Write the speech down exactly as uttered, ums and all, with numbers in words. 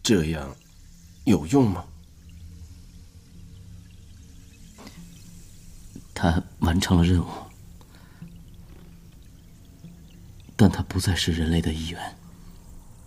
这样有用吗？ 他完成了任务，但他不再是人类的一员。